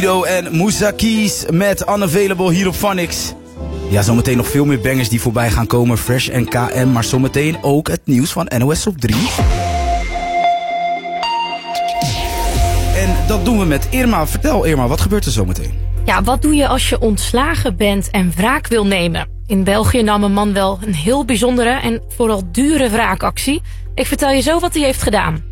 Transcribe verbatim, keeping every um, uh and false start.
Sido en Moussa Keys met Unavailable hier op Phonics. Ja, zometeen nog veel meer bangers die voorbij gaan komen. Fresh en K M, maar zometeen ook het nieuws van N O S op drie. En dat doen we met Irma. Vertel Irma, wat gebeurt er zometeen? Ja, wat doe je als je ontslagen bent en wraak wil nemen? In België nam een man wel een heel bijzondere en vooral dure wraakactie. Ik vertel je zo wat hij heeft gedaan.